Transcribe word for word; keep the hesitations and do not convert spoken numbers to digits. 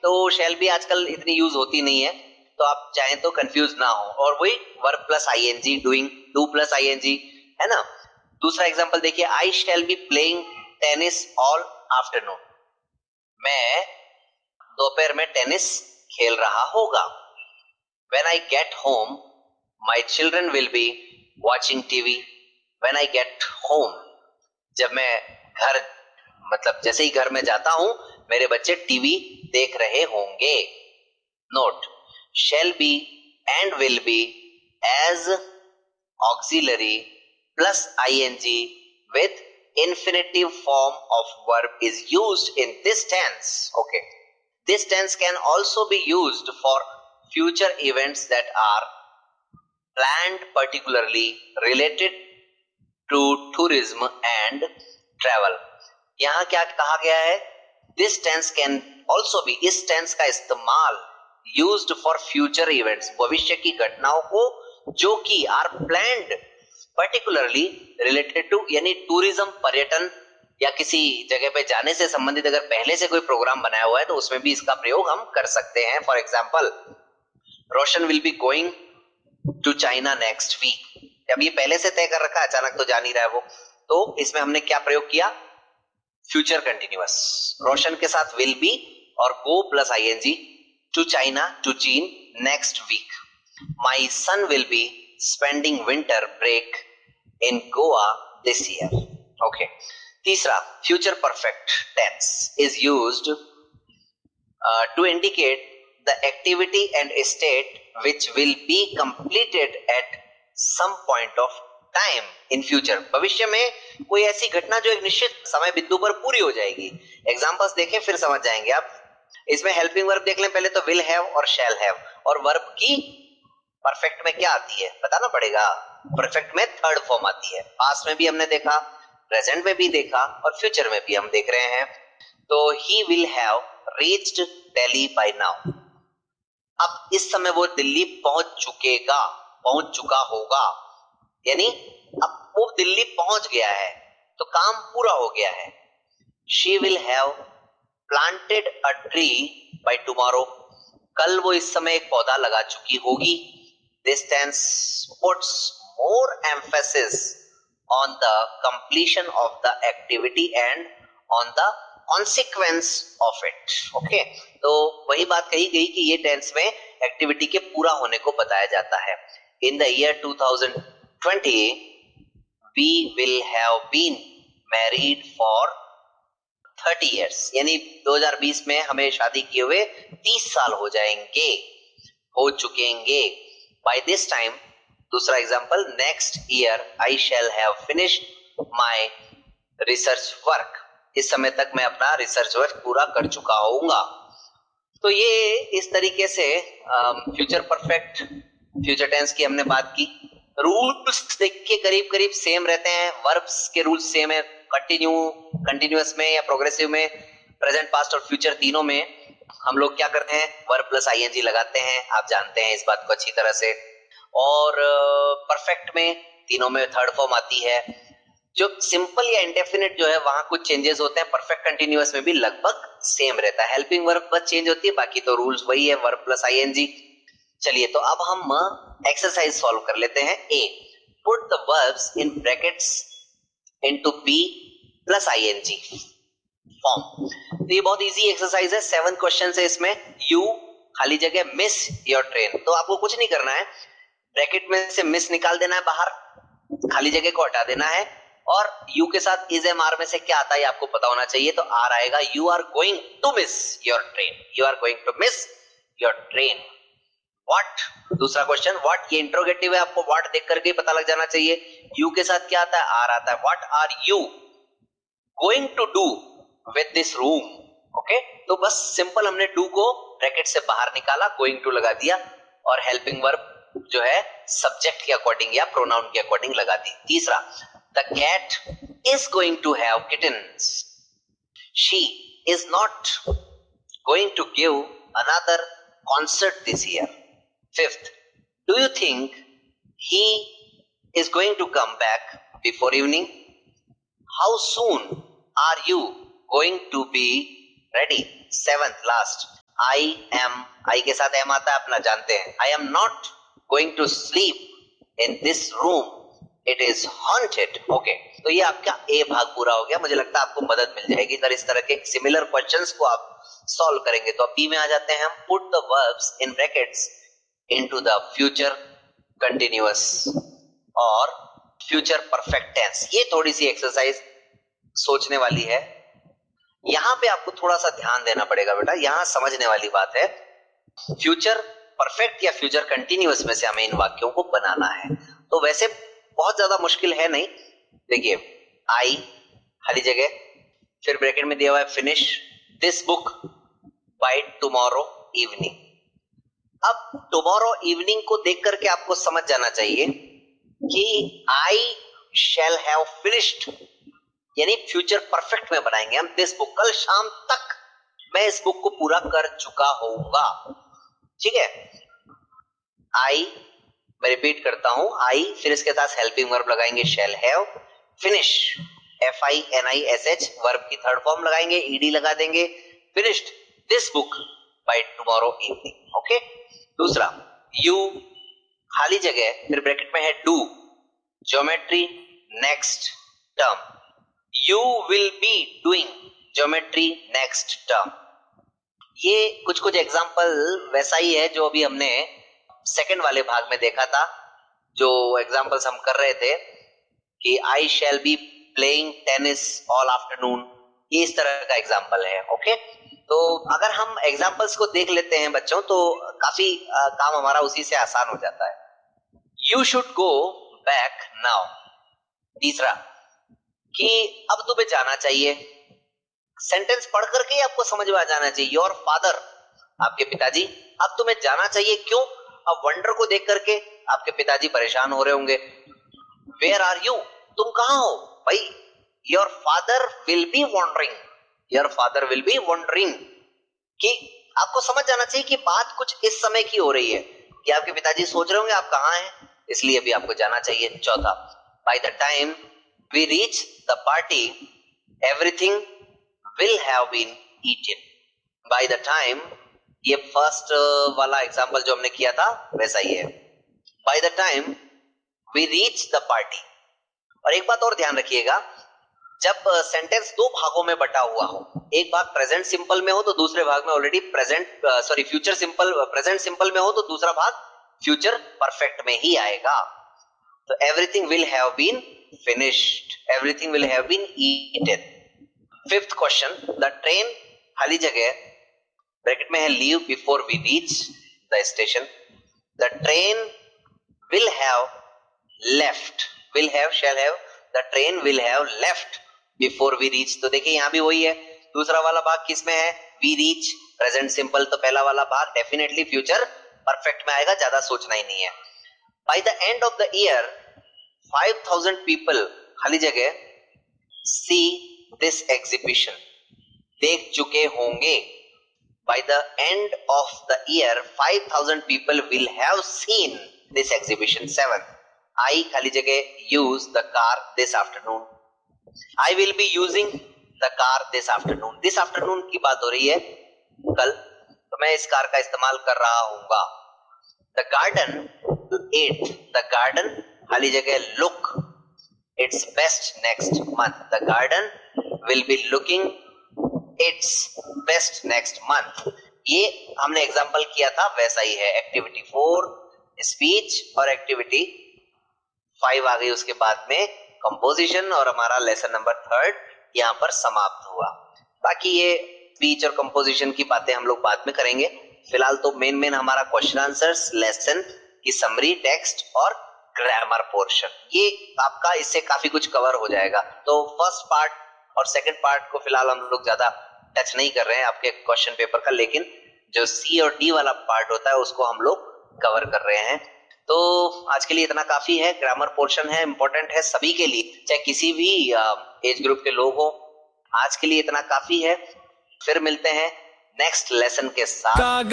तो shall be आजकल इतनी यूज होती नहीं है, तो आप चाहें तो कंफ्यूज ना हो। और वही verb plus I N G, doing, do plus I N G, है ना। दूसरा एग्जांपल देखिए, आई shall be playing tennis all afternoon, मैं दोपहर में टेनिस खेल रहा होगा। When I get home, my children will be watching T V. When I get home, जब मैं घर, मतलब जैसे ही घर में जाता हूं, मेरे बच्चे टीवी देख रहे होंगे। Note, shall be and will be as auxiliary plus ing with infinitive form of verb is used in this tense. Okay. This tense can also be used for future events that are planned particularly related to tourism and travel. यहाँ क्या कहा गया है? This tense can also be, इस tense का इस्तेमाल used for future events, भविष्य की घटनाओं को जो कि are planned particularly related to, यानी टूरिज्म, पर्यटन या किसी जगह पे जाने से संबंधित अगर पहले से कोई प्रोग्राम बनाया हुआ है तो उसमें भी इसका प्रयोग हम कर सकते हैं। For example, Roshan will be going to China next week, अब ये पहले से तय कर रखा है, अचानक तो जा नहीं रहा है वो, तो इसमें हमने क्या प्रयोग किया? फ्यूचर कंटिन्यूअस, रोशन के साथ विल बी और गो plus I N G, to China, to चीन, next week. My sun will be spending winter break in Goa this year. Okay. तीसरा, future perfect tense is used to indicate the activity and state which will be completed at some point of time in future. भविष्य में कोई ऐसी घटना जो एक निश्चित समय बिंदु पर पूरी हो जाएगी। एग्जांपल्स देखें फिर समझ जाएंगे आप। इसमें हेल्पिंग वर्ब देख लें पहले, तो विल हैव और शैल हैव, और वर्ब की परफेक्ट में क्या आती है बताना पड़ेगा। परफेक्ट में थर्ड फॉर्म आती है। पास्ट में भी हमने देखा, प्रेजेंट में भी देखा और फ्यूचर में भी हम देख रहे हैं। तो he will have reached Delhi bye now, अब इस समय वो दिल्ली पहुंच चुकेगा, पहुंच चुका होगा, यानी अब वो दिल्ली पहुंच गया है तो काम पूरा हो गया है। She will have planted a tree by tomorrow, कल वो इस समय एक पौधा लगा चुकी होगी। This tense puts more emphasis on the completion of the activity and on the consequence of it. Okay, तो वही बात कही गई कि ये टेंस में एक्टिविटी के पूरा होने को बताया जाता है। In the year two thousand twenty we will have been married for thirty years, यानी दो हज़ार बीस में हमें शादी किए हुए तीस साल हो जाएंगे, हो चुकेंगे। बाय दिस टाइम, दूसरा example, next year I shall have finished my research work, इस समय तक मैं अपना रिसर्च वर्क पूरा कर चुका होऊंगा। तो ये इस तरीके से फ्यूचर परफेक्ट, फ्यूचर टेंस की हमने बात की। रूल्स देखिए करीब करीब सेम रहते हैं, वर्ब्स के रूल्स सेम है, कंटिन्यू, कंटिन्यूअस में या प्रोग्रेसिव में, प्रेजेंट, पास्ट और फ्यूचर तीनों में हम लोग क्या करते हैं? वर्ब प्लस आईएनजी लगाते हैं, आप जानते हैं इस बात को अच्छी तरह से। और परफेक्ट में तीनों में थर्ड फॉर्म आती है। जो सिंपल या इंडेफिनिट जो है वहां कुछ चेंजेस होते हैं, परफेक्ट कंटिन्यूअस में भी लगभग सेम रहता है, हेल्पिंग वर्ब बस चेंज होती है, बाकी तो रूल्स वही है, वर्ब प्लस आईएनजी। चलिए तो अब हम एक्सरसाइज सॉल्व कर लेते हैं। ए, put the verbs in brackets into B plus ING form. तो ये बहुत इजी एक्सरसाइज है, सेवन क्वेश्चन है इसमें। यू खाली जगह मिस योर ट्रेन, तो आपको कुछ नहीं करना है, ब्रैकेट में से मिस निकाल देना है बाहर, खाली जगह को हटा देना है, और यू के साथ इज एम आर में से क्या आता है आपको पता होना चाहिए। तो आर आएगा, you are going to miss your train, you are going to miss your train. What, दूसरा क्वेश्चन, व्हाट, ये इंट्रोगेटिव है, आपको व्हाट देख करके पता लग जाना चाहिए। यू के साथ क्या आता है? आर आता है। What are you going to do with this room? Okay, तो बस सिंपल हमने डू को ब्रैकेट से बाहर निकाला, गोइंग टू लगा दिया, और हेल्पिंग वर्ब जो है सब्जेक्ट के अकॉर्डिंग या प्रोनाउन के अकॉर्डिंग लगा दी। तीसरा, the cat is going to have kittens, she is not going to give another concert this year. Fifth, do you think he is going to come back before evening? How soon are you going to be ready? Seventh, last, I am, आई के साथ M आता है अपना जानते हैं, I am not going to sleep in this room, it is haunted. Okay, तो ये आपका ए भाग पूरा हो गया। मुझे लगता है आपको मदद मिल जाएगी अगर इस तरह के सिमिलर क्वेश्चंस को आप सॉल्व करेंगे। तो अब बी में आ जाते हैं हम, put the verbs in brackets into the future continuous और फ्यूचर परफेक्ट टेंस। ये थोड़ी सी एक्सरसाइज सोचने वाली है, यहां पे आपको थोड़ा सा ध्यान देना पड़ेगा बेटा, यहां समझने वाली बात है। फ्यूचर परफेक्ट या फ्यूचर कंटिन्यूअस में से हमें इन वाक्यों को बनाना है। तो वैसे बहुत ज्यादा मुश्किल है नहीं। देखिए, आई खाली जगह, फिर ब्रैकेट में दिया हुआ है finish this book by tomorrow evening. अब टुमारो इवनिंग को देख करके आपको समझ जाना चाहिए कि आई शैल हैव फिनिश्ड, यानी फ्यूचर परफेक्ट में बनाएंगे हम, दिस बुक, कल शाम तक मैं इस बुक को पूरा कर चुका होऊंगा। ठीक है, आई, मैं रिपीट करता हूं, आई, फिर इसके साथ हेल्पिंग वर्ब लगाएंगे shall have, finish F I N I S H, verb की थर्ड फॉर्म लगाएंगे, ईडी लगा देंगे, finished this book by tomorrow evening. Okay, दूसरा यू खाली जगह, फिर ब्रैकेट में है do, geometry next term, you will be doing geometry next term. ये कुछ कुछ एग्जांपल वैसा ही है जो अभी हमने सेकंड वाले भाग में देखा था, जो एग्जांपल्स हम कर रहे थे कि आई shall be playing tennis all afternoon, ये इस तरह का एग्जांपल है। ओके, तो अगर हम एग्जांपल्स को देख लेते हैं बच्चों तो काफी आ, काम हमारा उसी से आसान हो जाता है। You should go back now, तीसरा कि अब तुम्हें जाना चाहिए, सेंटेंस पढ़ करके ही आपको समझ में आ जाना चाहिए। योर फादर, आपके पिताजी, अब तुम्हें जाना चाहिए, क्यों? अब वंडर को देख करके आपके पिताजी परेशान हो रहे होंगे। वेयर आर यू, तुम कहां हो भाई? Your father will be wandering, your father will be wandering, कि आपको समझ जाना चाहिए कि बात कुछ इस समय की हो रही है कि आपके पिताजी सोच रहे होंगे आप कहां हैं, इसलिए भी आपको जाना चाहिए। चौथा, by the time we reach the party everything will have been eaten. By the time, ये फर्स्ट वाला एग्जांपल जो हमने किया था वैसा ही है। By the time we reach the party, और एक बात और ध्यान रखिएगा, जब सेंटेंस दो भागों में बटा हुआ हो, एक भाग प्रेजेंट सिंपल में हो तो दूसरे भाग में already present sorry future simple present simple में हो तो दूसरा भाग फ्यूचर परफेक्ट में ही आएगा। तो everything will have been finished, everything will have been eaten. Fifth question, the train खाली जगह, ब्रैकेट में है leave before we reach the station, the train will have left, will have shall have, the train will have left before we reach. तो देखिए यहां भी वही है, दूसरा वाला भाग किस में है? वी रीच, प्रेजेंट सिंपल, तो पहला वाला भाग डेफिनेटली फ्यूचर परफेक्ट में आएगा, ज्यादा सोचना ही नहीं है। By the end of the year five thousand people खाली जगह सी दिस एग्जीबिशन, देख चुके होंगे। By the end of the year, five thousand people will have seen this exhibition. Seven, I खाली जगह use the car this afternoon. I will be using the car this afternoon. This afternoon की बात हो रही है कल, तो मैं इस कार का इस्तेमाल कर रहा हूँगा। The garden, eight, the garden खाली जगह look its best next month. The garden will be looking its best next month. ये हमने एग्जांपल किया था वैसा ही है। एक्टिविटी फोर स्पीच और एक्टिविटी फाइव आ गई उसके बाद में कंपोजिशन, और हमारा लेसन नंबर थर्ड यहाँ पर समाप्त हुआ। बाकी ये स्पीच और कंपोजिशन की बातें हम लोग बाद में करेंगे। फिलहाल तो मेन मेन हमारा क्वेश्चन आंसर्स, लेसन की समरी, टेक्स्ट और ग्रामर पोर्शन, ये आपका इससे काफी कुछ कवर हो जाएगा। तो फर्स्ट पार्ट और सेकंड पार्ट को फिलहाल हम लोग ज्यादा टच नहीं कर रहे हैं आपके क्वेश्चन पेपर का, लेकिन जो सी और डी वाला पार्ट होता है उसको हम लोग कवर कर रहे हैं। तो आज के लिए इतना काफी है। ग्रामर पोर्शन है, इंपॉर्टेंट है सभी के लिए, चाहे किसी भी एज ग्रुप के लोग हो। आज के लिए इतना काफी है, फिर मिलते हैं नेक्स्ट लेसन के साथ।